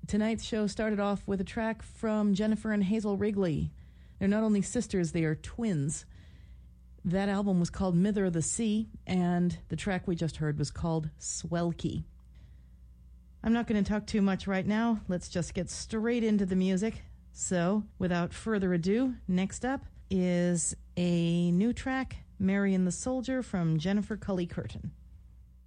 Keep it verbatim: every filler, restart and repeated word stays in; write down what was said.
Tonight's show started off with a track from Jennifer and Hazel Wrigley. They're not only sisters, they are twins. That album was called Mither of the Sea, and the track we just heard was called Swelky. I'm not going to talk too much right now. Let's just get straight into the music. So, without further ado, next up is a new track, Marion the Soldier, from Jennifer Cully Curtin.